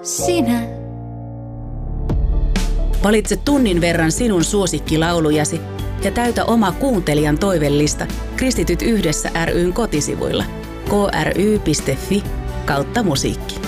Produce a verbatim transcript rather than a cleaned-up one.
Sinä. Valitse tunnin verran sinun suosikkilaulujasi ja täytä oma kuuntelijan toivellista Kristityt yhdessä ry:n kotisivuilla k r y piste f i kautta musiikki.